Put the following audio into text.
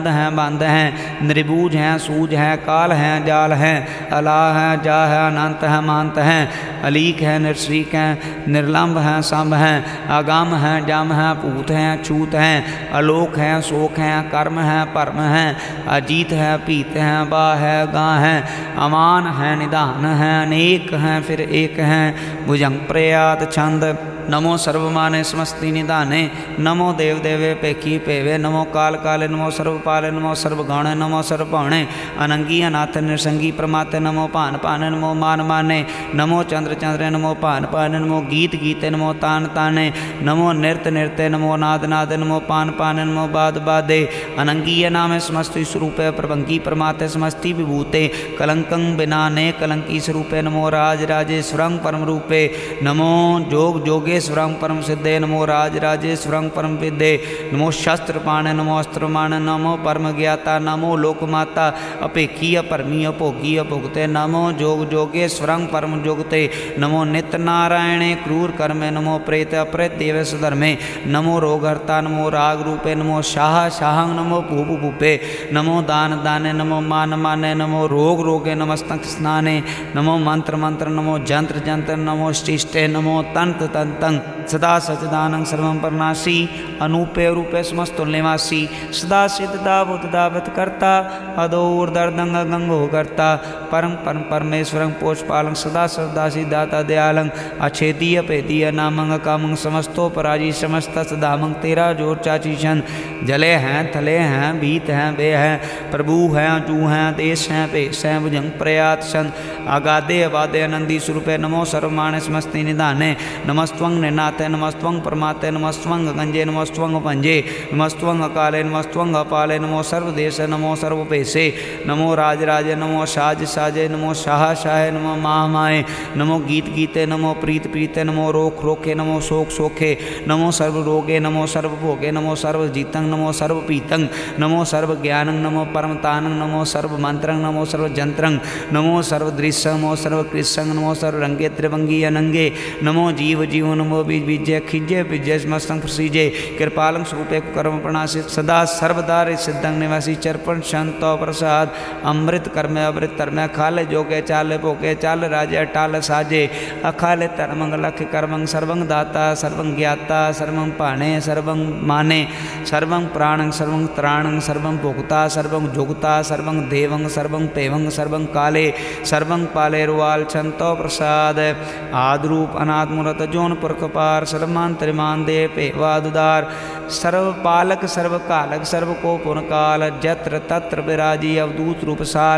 है बंद है निर्बूझ है सूझ है काल है जाल है अला है जा है अनंत है महंत है अलीक है निरश्रीक है निर्लंब है संभ है आगम है जम है भूत है छूत है अलोक है शोक है कर्म है परम है अजीत है पीत है बा है गा है अमान है निधान है अनेक है फिर एक है भुजंग प्रयात छंद नमो सर्वमाने समस्ति निधाने नमो देव देवे पेखी पेवे नमो काल काले नमो सर्वपाले नमो सर्वगौणे नमो सर्वभौणे अनंगी अनाथ निसंगी प्रमाते नमो भान पाने नमो मान माने नमो चंद्र चंद्रे नमो भान पाने नमो गीत गीते नमो तान ताने नमो नृत्य नृत्य नमो नाद नादे नमो पान पाने नमो बाद बादे अनंगीय नामे समस्ति स्वरूपे प्रभंगी प्रमाते समस्ति विभूते कलंकं बिनाने कलंकी स्वरूपे नमो राज राजेश्वरं परम रूपे नमो जोग जोगे स्वरं परम सिद्धे नमो राज राजेश्वरं परम विद्ये नमो शस्त्र पाणे नमो अस्त्र माणे नमो परम ज्ञाता नमो लोकमाता अपेखी अपरमी अभोगी अभुगते नमो जोग जोगेश्वरं परम जोगते नमो नित्य नारायणे क्रूर कर्मे नमो प्रेत अप्रेत देव सुधर्मे नमो रोगहर्ता नमो राग रूपे नमो शाह शाहं नमो भूप भूपे नमो दान दाने नमो मान माने नमो रोग रोगे नमस्तक स्नाने नमो मंत्र मंत्र नमो जंत्र जंत्र नमो शिष्टे नमो तंत्र तंत्र सदा सचिदानंद सर्वं परनासी अनूपे रूपे समस्तुल्यवासी सदा सिद्धदा बुद्धदावत करता अदोर्दर्दंग गंगो करता परम परम परमेश्वरं पोषपालं सदा सदासी दाता दयालं अछेदीय पेदीय नामंग कामंग समस्तो पराजी समस्त सदामंग तेरा जोर चाची शन जले हैं थले हैं भीत हैं बे हैं प्रभु हैं जू हैं देश हैं पेश हैं भुजंग प्रयात शन आगादे अबादे आनंदी स्वरूपे नमो सर्वमाने समस्ति निधाने नमस्त्वं निनाते नमस्त्वं परमाते नमस्त्वं गंजे नमस्त्वं पंजे नमस्त्वं अकाले नमस्त्वं अपाले नमो सर्वदेश नमो सर्वपेशे नमो राज राजे नमो साज साजे नमो शाह शाहे नमो माह माहे नमो गीत गीते नमो प्रीत प्रीते नमो रोख रोखे नमो शोक शोखे नमो सर्व रोगे नमो सर्व भोगे नमो सर्व जीतं नमो सर्व पीतं नमो सर्व ज्ञानं नमो परम तानं नमो सर्व मंत्रं नमो सर्व जंत्रं नमो सर्व दृश्यं नमो सर्व कृष्णं नमो सर्व रंगे त्रिभंगी अनंगे नमो जीव जीव नमो बीज बीजे खिजे बीजे समस्तं प्रसीजे कृपालं स्वरूपे कर्म प्रणाशित सदा सर्वदा सिद्धं निवासी चर्पण शांतो प्रसाद अमृत कर्मे अमृत तरमे खाले जोगे चाले भोगे चाल राजे अटाल साजे अखाले तरमंग लख कर्मं सर्वं दाता सर्वं ज्ञाता सर्वं पाणे सर्वं माने सर्वं प्राणं सर्वं त्राणं सर्वं भोक्ता सर्वं जोगता सर्वं देवं सर्वं पेवं सर्वं काले सर्वं पाले रुवाल छंतो प्रसाद आद्रूप अनाद मूरत जोनपुर कपार सर्वमान त्रिमान दे पेवादुदार सर्वपालक सर्वकालक सर्व को पुनकाल जत्र तत्र विराजी अवधूत रूप साल